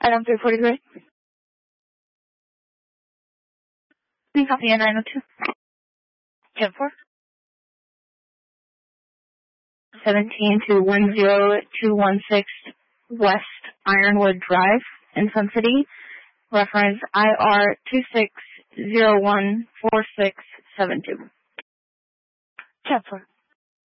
Item 343. Can you copy a 902? 10-4. 17 to 10216 West Ironwood Drive in Sun City. Reference IR 26014672. 10-4.